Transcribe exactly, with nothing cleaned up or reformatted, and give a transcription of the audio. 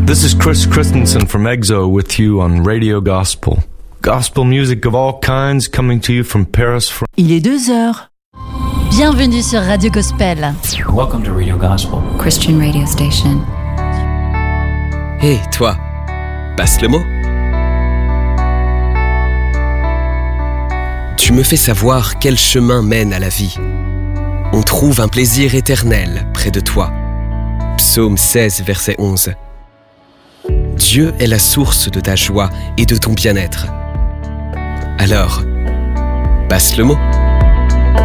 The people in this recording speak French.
This is Chris Christensen from EXO with you on Radio Gospel. Gospel music of all kinds coming to you from Paris, France. Il est deux heures. Bienvenue sur Radio Gospel. Welcome to Radio Gospel. Christian radio station. Hé, hey, toi, passe le mot. Tu me fais savoir quel chemin mène à la vie. On trouve un plaisir éternel près de toi. Psaume seize, verset onze. Dieu est la source de ta joie et de ton bien-être. Alors, passe le mot.